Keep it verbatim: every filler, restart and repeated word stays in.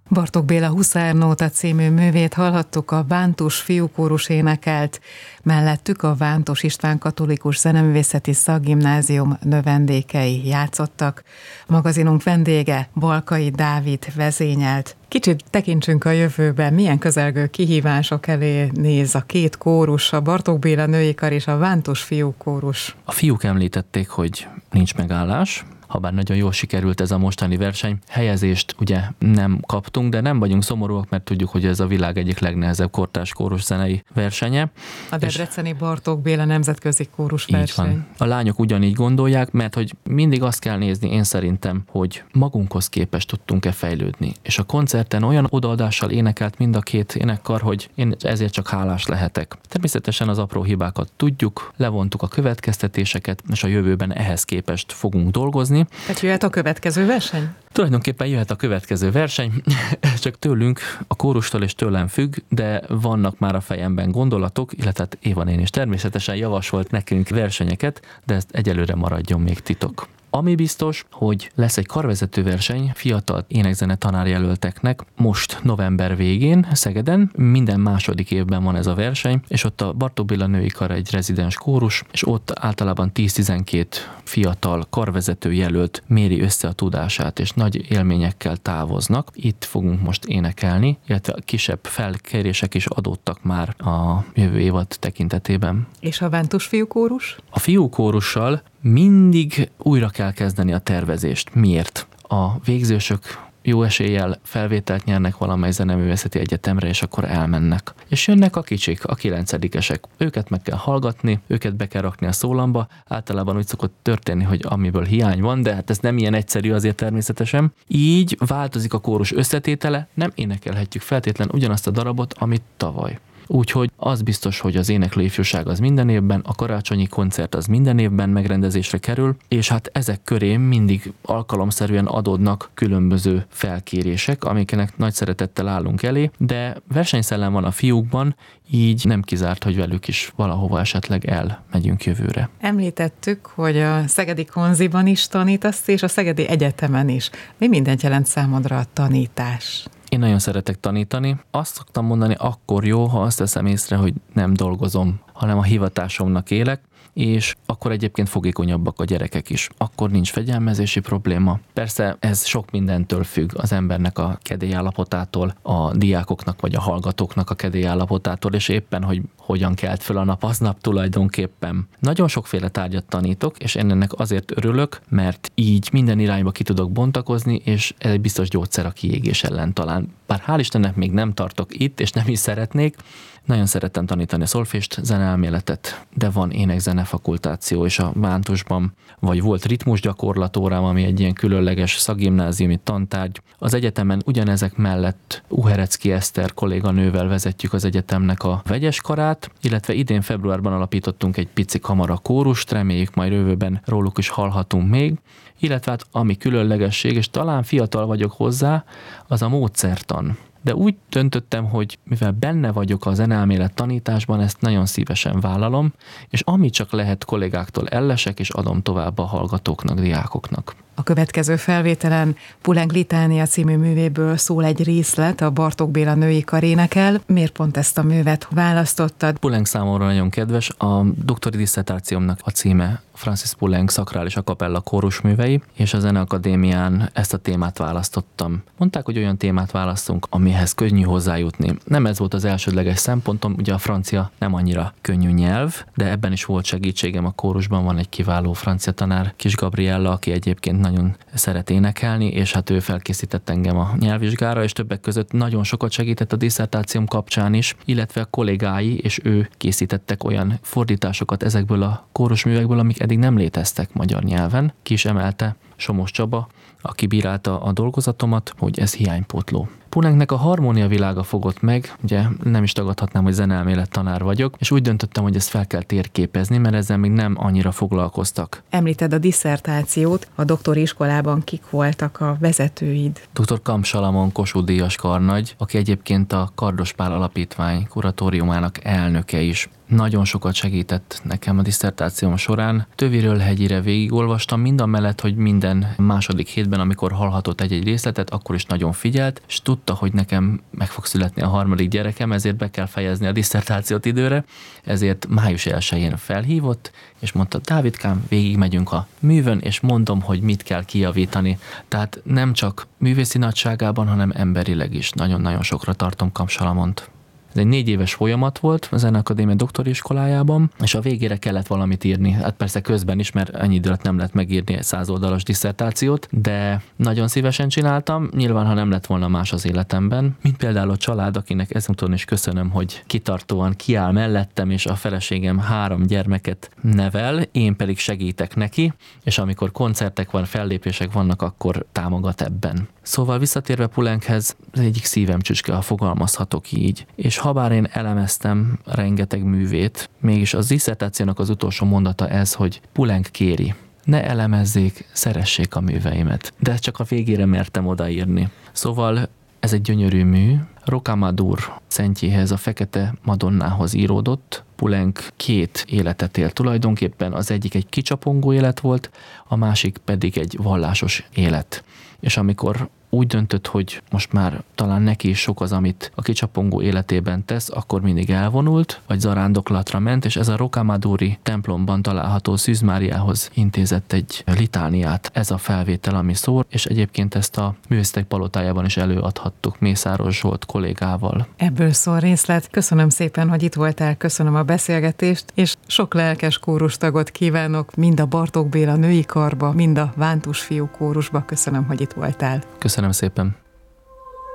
Bartók Béla Huszárnóta című művét hallhattuk, a Vántus fiúkórus énekelt, mellettük a Vántos István Katolikus Zeneművészeti Szakgimnázium növendékei játszottak. Magazinunk vendége Balkai Dávid vezényelt. Kicsit tekintsünk a jövőbe, milyen közelgő kihívások elé néz a két kórus, a Bartók Béla női kar és a Vántus fiúkórus. A fiúk említették, hogy nincs megállás, habár nagyon jól sikerült ez a mostani verseny. Helyezést ugye nem kaptunk, de nem vagyunk szomorúak, mert tudjuk, hogy ez a világ egyik legnehezebb kortárs kórus zenei versenye. A debreceni Bartók Béla nemzetközi kórus verseny. Van. A lányok ugyanígy gondolják, mert hogy mindig azt kell nézni, én szerintem, hogy magunkhoz képest tudtunk-e fejlődni. És a koncerten olyan odaadással énekelt mind a két énekkar, hogy én ezért csak hálás lehetek. Természetesen az apró hibákat tudjuk, levontuk a következtetéseket, és a jövőben ehhez képest fogunk dolgozni. Tehát jöhet a következő verseny? Tulajdonképpen jöhet a következő verseny, csak tőlünk, a kórustól és tőlem függ, de vannak már a fejemben gondolatok, illetve hát Éva néni is természetesen javasolt nekünk versenyeket, de ezt egyelőre maradjon még titok. Ami biztos, hogy lesz egy karvezető verseny fiatal énekzene tanárjelölteknek most november végén Szegeden. Minden második évben van ez a verseny, és ott a Bartók Béla női kar egy rezidens kórus, és ott általában tíz-tizenkét fiatal karvezető jelölt méri össze a tudását, és nagy élményekkel távoznak. Itt fogunk most énekelni, illetve kisebb felkérések is adódtak már a jövő évad tekintetében. És a Vántus fiúkórus? A fiúkórussal mindig újra kell kezdeni a tervezést. Miért? A végzősök jó eséllyel felvételt nyernek valamely zeneművészeti egyetemre, és akkor elmennek. És jönnek a kicsik, a kilencedikesek. Őket meg kell hallgatni, őket be kell rakni a szólamba. Általában úgy szokott történni, hogy amiből hiány van, de hát ez nem ilyen egyszerű azért természetesen. Így változik a kórus összetétele, nem énekelhetjük feltétlen ugyanazt a darabot, amit tavaly. Úgyhogy az biztos, hogy az éneklő ifjúság az minden évben, a karácsonyi koncert az minden évben megrendezésre kerül, és hát ezek köré mindig alkalomszerűen adódnak különböző felkérések, amiknek nagy szeretettel állunk elé, de versenyszellem van a fiúkban, így nem kizárt, hogy velük is valahova esetleg elmegyünk jövőre. Említettük, hogy a Szegedi Konziban is tanítasz, és a Szegedi Egyetemen is. Mi mindent jelent számodra a tanítás? Én nagyon szeretek tanítani. Azt szoktam mondani, akkor jó, ha azt veszem észre, hogy nem dolgozom, hanem a hivatásomnak élek, és akkor egyébként fogékonyabbak a gyerekek is. Akkor nincs fegyelmezési probléma. Persze ez sok mindentől függ, az embernek a kedélyállapotától, a diákoknak vagy a hallgatóknak a kedélyállapotától, és éppen, hogy hogyan kelt föl a nap, aznap tulajdonképpen. Nagyon sokféle tárgyat tanítok, és én ennek azért örülök, mert így minden irányba ki tudok bontakozni, és ez egy biztos gyógyszer a kiégés ellen talán. Bár hál' Istennek még nem tartok itt, és nem is szeretnék. Nagyon szerettem tanítani a szolfést, zeneelméletet, de van ének-zene fakultáció is a Vántusban, vagy volt ritmusgyakorlatórám, ami egy ilyen különleges szakgimnáziumi tantárgy. Az egyetemen ugyanezek mellett Uherecki Eszter kolléganővel vezetjük az egyetemnek a vegyes karát, illetve idén februárban alapítottunk egy pici kamara kórust, reméljük majd jövőben róluk is hallhatunk még, illetve hát ami különlegesség, és talán fiatal vagyok hozzá, az a módszertan. De úgy döntöttem, hogy mivel benne vagyok a zeneelmélet tanításban, ezt nagyon szívesen vállalom, és ami csak lehet kollégáktól ellesek, és adom tovább a hallgatóknak, diákoknak. A következő felvételen Puleng Litánia című művéből szól egy részlet, a Bartók Béla női kar énekel. Miért pont ezt a művet választottad? Puleng számomra nagyon kedves. A doktori disszertációmnak a címe Francis Puleng szakrális a kapella kórusművei, és a Zeneakadémián ezt a témát választottam. Mondták, hogy olyan témát választunk, amihez könnyű hozzájutni. Nem ez volt az elsődleges szempontom, ugye a francia nem annyira könnyű nyelv, de ebben is volt segítségem a kórusban, van egy kiváló francia tanár, Kis Gabriella, aki egyébként nagyon szeret énekelni, és hát ő felkészített engem a nyelvvizsgára, és többek között nagyon sokat segített a disszertációm kapcsán is, illetve a kollégái, és ő készítettek olyan fordításokat ezekből a kórusművekből, amik eddig nem léteztek magyar nyelven. Ki is emelte Somos Csaba, aki bírálta a dolgozatomat, hogy ez hiánypótló. Pulengnek a harmónia világa fogott meg, ugye nem is tagadhatnám, hogy zeneelmélet tanár vagyok, és úgy döntöttem, hogy ezt fel kell térképezni, mert ezzel még nem annyira foglalkoztak. Említed a disszertációt, a doktori iskolában kik voltak a vezetőid? doktor Kamp Salamon Kossuth-díjas karnagy, aki egyébként a Kardos Pál Alapítvány kuratóriumának elnöke is. nagyon sokat segített nekem a disszertációm során. Töviről hegyire végigolvastam, mindamellett, hogy minden második hétben, amikor hallhatott egy-egy részletet, akkor is nagyon figyelt, és tudta, hogy nekem meg fog születni a harmadik gyerekem, ezért be kell fejezni a disszertációt időre, ezért május elsején felhívott, és mondta, Dávidkám, végig megyünk a művön, és mondom, hogy mit kell kijavítani. Tehát nem csak művészi nagyságában, hanem emberileg is. Nagyon-nagyon sokra tartom Kamp Salamont. Ez egy négy éves folyamat volt a Zeneakadémia doktori iskolájában, és a végére kellett valamit írni. Hát persze közben is, mert ennyi idő alatt nem lehet megírni egy százoldalas disszertációt, de nagyon szívesen csináltam, nyilván, ha nem lett volna más az életemben. Mint például a család, akinek ezúton is köszönöm, hogy kitartóan kiáll mellettem, és a feleségem három gyermeket nevel, én pedig segítek neki, és amikor koncertek van, fellépések vannak, akkor támogat ebben. Szóval visszatérve Poulenchez, az egyik szívem csücske, ha fogalmazhatok így. És habár én elemeztem rengeteg művét, mégis az disszertációnak az utolsó mondata ez, hogy Poulenc kéri, ne elemezzék, szeressék a műveimet. De ezt csak a végére mertem odaírni. Szóval ez egy gyönyörű mű. Rocamadour szentjéhez, a Fekete Madonnához íródott. Poulenc két életet élt tulajdonképpen, az egyik egy kicsapongó élet volt, a másik pedig egy vallásos élet. És amikor úgy döntött, hogy most már talán neki is sok az, amit a kicsapongó életében tesz, akkor mindig elvonult, vagy zarándoklatra ment, és ez a Rocamadouri templomban található Szűz Máriához intézett egy litániát. Ez a felvétel, ami szól, és egyébként ezt a Művészetek Palotájában is előadhattuk Mészáros Zsolt kollégával. Ebből szól részlet. Köszönöm szépen, hogy itt voltál, köszönöm a beszélgetést, és sok lelkes kórustagot kívánok mind a Bartók Béla női karba, mind a Vántus fiú kórusba. Köszönöm, hogy itt voltál. Köszönöm szépen.